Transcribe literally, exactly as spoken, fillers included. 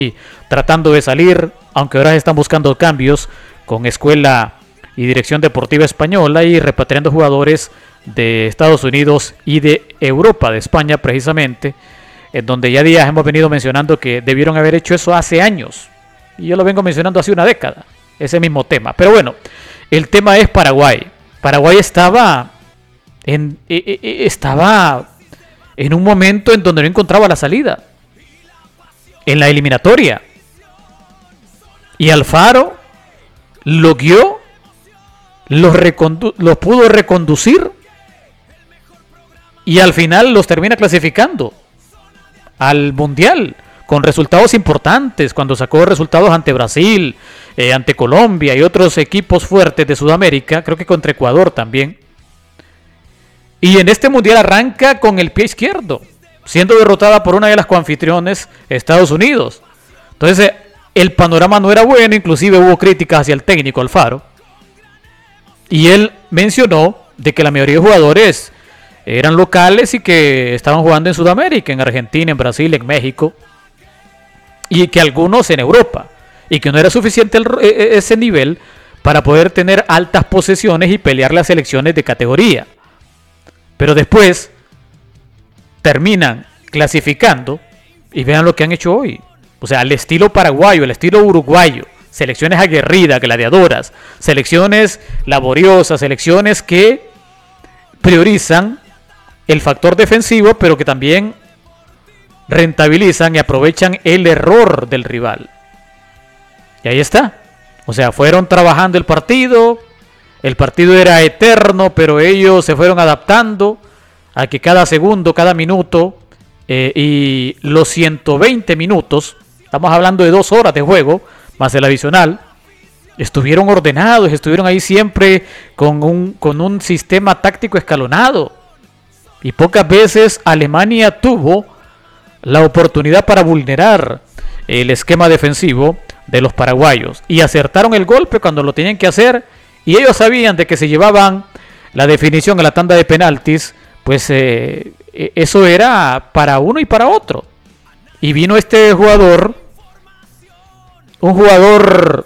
tratando de salir, aunque ahora están buscando cambios con Escuela y Dirección Deportiva Española y repatriando jugadores de Estados Unidos y de Europa, de España precisamente, en donde ya días hemos venido mencionando que debieron haber hecho eso hace años, y yo lo vengo mencionando hace una década, ese mismo tema. Pero bueno, el tema es Paraguay. Paraguay estaba en, estaba en un momento en donde no encontraba la salida en la eliminatoria, y Alfaro lo guió, los, recondu- los pudo reconducir y al final los termina clasificando al Mundial con resultados importantes, cuando sacó resultados ante Brasil, eh, ante Colombia y otros equipos fuertes de Sudamérica, creo que contra Ecuador también. Y en este Mundial arranca con el pie izquierdo, siendo derrotada por una de las coanfitriones, Estados Unidos. Entonces el panorama no era bueno, inclusive hubo críticas hacia el técnico Alfaro, y él mencionó de que la mayoría de jugadores eran locales y que estaban jugando en Sudamérica, en Argentina, en Brasil, en México, y que algunos en Europa, y que no era suficiente el, ese nivel para poder tener altas posesiones y pelear las selecciones de categoría. Pero después terminan clasificando y vean lo que han hecho hoy. O sea, el estilo paraguayo, el estilo uruguayo, selecciones aguerridas, gladiadoras, selecciones laboriosas, selecciones que priorizan el factor defensivo, pero que también rentabilizan y aprovechan el error del rival. Y ahí está. O sea, fueron trabajando el partido, el partido era eterno, pero ellos se fueron adaptando a que cada segundo, cada minuto eh, y los ciento veinte minutos, estamos hablando de dos horas de juego, más el adicional, estuvieron ordenados, estuvieron ahí siempre con un, con un sistema táctico escalonado. Y pocas veces Alemania tuvo la oportunidad para vulnerar el esquema defensivo de los paraguayos. Y acertaron el golpe cuando lo tenían que hacer. Y ellos sabían de que se llevaban la definición a la tanda de penaltis. Pues eh, eso era para uno y para otro. Y vino este jugador, un jugador